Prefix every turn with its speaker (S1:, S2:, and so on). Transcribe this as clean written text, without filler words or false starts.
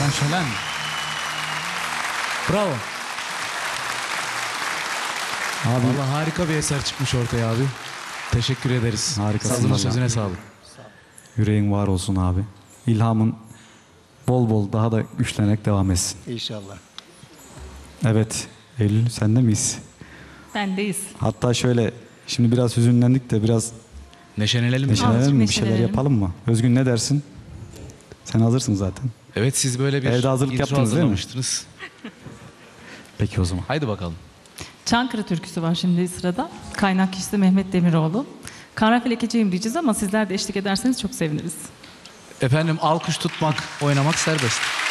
S1: şölen. Bravo.
S2: Abi
S1: Vallahi harika bir eser çıkmış ortaya abi. Teşekkür ederiz.
S2: Harikasın
S1: Sazının
S2: vallahi.
S1: sözüne sağlık.
S2: yüreğin var olsun abi. İlhamın bol bol daha da güçlenerek devam etsin.
S3: İnşallah.
S2: Evet. Eylül sende miyiz?
S4: Bendeyiz.
S2: Hatta şöyle şimdi biraz hüzünlendik de biraz
S1: Neşelenelim mi?
S2: neşelenelim mi? Bir şeyler
S4: neşelenelim.
S2: yapalım mı? Özgün ne dersin? Sen hazırsın zaten.
S1: Evet, siz böyle bir
S2: Evde hazırlık
S1: intro
S2: yaptınız değil mi?
S1: hazırlamıştınız.
S2: Peki o zaman.
S1: Haydi bakalım.
S4: Çankırı türküsü var şimdi sırada. Kaynak kişisi Mehmet Demiroğlu. Karanfil diyeceğiz ama sizler de eşlik ederseniz çok seviniriz.
S1: Efendim, alkış tutmak, oynamak serbest.